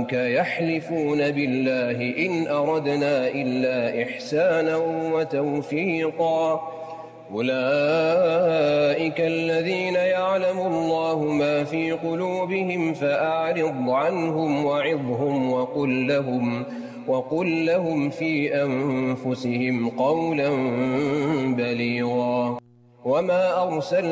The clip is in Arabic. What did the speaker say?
أولئك يحلفون بالله إن أردنا إلا إحسانا وتوفيقا أولئك الذين يعلم الله ما في قلوبهم فأعرض عنهم وعظهم وقل لهم في أنفسهم قولا بليغا وما أرسلنا